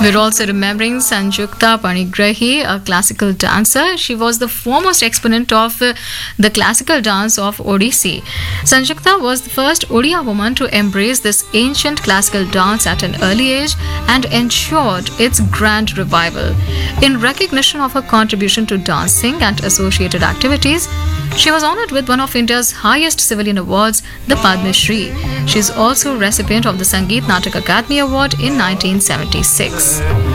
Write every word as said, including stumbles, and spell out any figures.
We're also remembering Sanjukta Panigrahi, a classical dancer. She was the foremost exponent of uh, the classical dance of Odissi. Sanjukta was the first Odia woman to embrace this ancient classical dance at an early age and ensured its grand revival. In recognition of her contribution to dancing and associated activities, she was honored with one of India's highest civilian awards, the Padma Shri. She is also recipient of the Sangeet Natak Akademi Award in nineteen seventy-six.